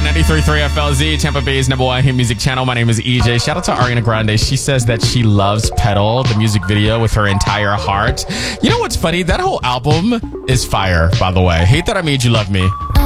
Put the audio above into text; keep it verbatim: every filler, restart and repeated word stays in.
ninety-three point three F L Z, Tampa Bay's number one hit music channel. My name is E J. Shout out to Ariana Grande. She says that she loves Pedal, the music video, with her entire heart. You know what's funny? That whole album is fire, by the way. Hate That I Made You Love Me.